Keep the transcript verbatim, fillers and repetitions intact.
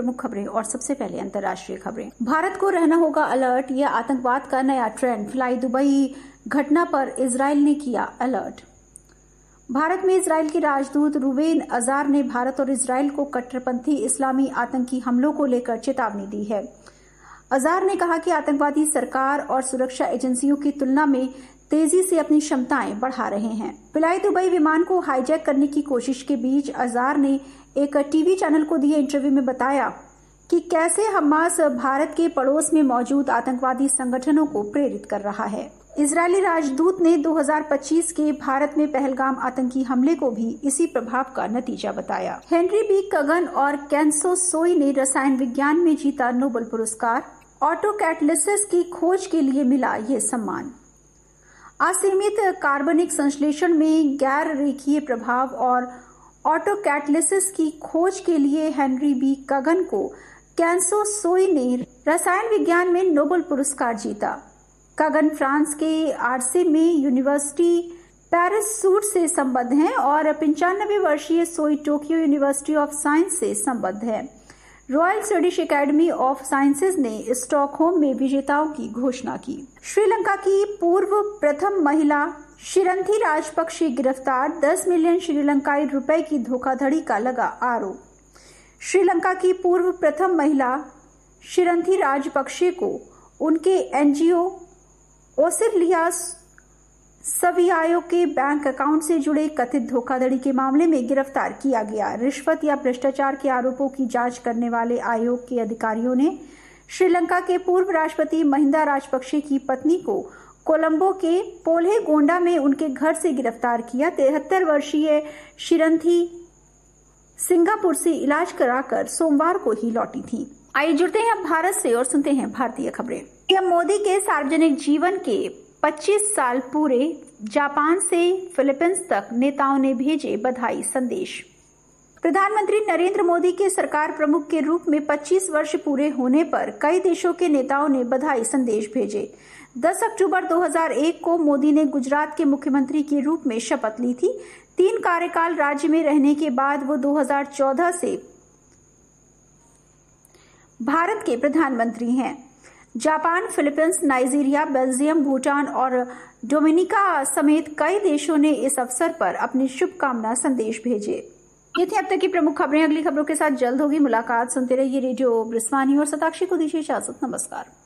प्रमुख खबरें और सबसे पहले अंतर्राष्ट्रीय खबरें। भारत को रहना होगा अलर्ट, यह आतंकवाद का नया ट्रेंड। फ्लाई दुबई घटना पर इजराइल ने किया अलर्ट। भारत में इजराइल के राजदूत रूबेन अजार ने भारत और इजराइल को कट्टरपंथी इस्लामी आतंकी हमलों को लेकर चेतावनी दी है। अजार ने कहा कि आतंकवादी सरकार और सुरक्षा एजेंसियों की तुलना में तेजी से अपनी क्षमताएं बढ़ा रहे हैं। फ्लाई दुबई विमान को हाईजैक करने की कोशिश के बीच अजार ने एक टीवी चैनल को दिए इंटरव्यू में बताया कि कैसे हमास भारत के पड़ोस में मौजूद आतंकवादी संगठनों को प्रेरित कर रहा है। इजरायली राजदूत ने दो हज़ार पच्चीस के भारत में पहलगाम आतंकी हमले को भी इसी प्रभाव का नतीजा बताया। हेनरी बी कगन और केंसो सोई ने रसायन विज्ञान में जीता नोबेल पुरस्कार। ऑटो कैटलिसिस की खोज के लिए मिला ये सम्मान। असीमित कार्बनिक संश्लेषण में गैर रेखीय प्रभाव और ऑटो कैटलिसिस की खोज के लिए हेनरी बी कगन को केंसो सोई ने रसायन विज्ञान में नोबेल पुरस्कार जीता। कगन फ्रांस के आर्से में यूनिवर्सिटी पेरिस सूट से संबद्ध हैं और पंचानबे वर्षीय सोई टोक्यो यूनिवर्सिटी ऑफ साइंस से संबद्ध है। Royal Swedish academy of sciences ने स्टॉकहोम में विजेताओं की घोषणा की। श्रीलंका की पूर्व प्रथम महिला शिरंथी राजपक्षे गिरफ्तार, दस मिलियन श्रीलंकाई रुपए की धोखाधड़ी का लगा आरोप। श्रीलंका की पूर्व प्रथम महिला शिरंथी राजपक्षे को उनके एनजीओ ओसिलिया सवियायो के बैंक अकाउंट से जुड़े कथित धोखाधड़ी के मामले में गिरफ्तार किया गया। रिश्वत या भ्रष्टाचार के आरोपों की जांच करने वाले आयोग के अधिकारियों ने श्रीलंका के पूर्व राष्ट्रपति महिंदा राजपक्षे की पत्नी को कोलंबो के पोल्हे गोंडा में उनके घर से गिरफ्तार किया। तिहत्तर वर्षीय शिरंथी सिंगापुर से इलाज कराकर सोमवार को ही लौटी थी। आइए जुड़ते हैं अब भारत से और सुनते हैं भारतीय खबरें। पीएम मोदी के सार्वजनिक जीवन के पच्चीस साल पूरे, जापान से फिलीपींस तक नेताओं ने भेजे बधाई संदेश। प्रधानमंत्री नरेंद्र मोदी के सरकार प्रमुख के रूप में पच्चीस वर्ष पूरे होने पर कई देशों के नेताओं ने बधाई संदेश भेजे। दस अक्टूबर दो हज़ार एक को मोदी ने गुजरात के मुख्यमंत्री के रूप में शपथ ली थी। तीन कार्यकाल राज्य में रहने के बाद वो दो हज़ार चौदह से भारत के प्रधानमंत्री हैं। Japan, Philippines, Nigeria, Belgium, Bhutan और डोमिनिका समेत कई देशों ने इस अवसर पर अपनी शुभकामना संदेश भेजे। ये थी अब तक की प्रमुख खबरें। अगली खबरों के साथ जल्द होगी मुलाकात। सुनते रहिए रेडियो ब्रिस्वानी और शताक्षी को दीजिए इजाजत। नमस्कार।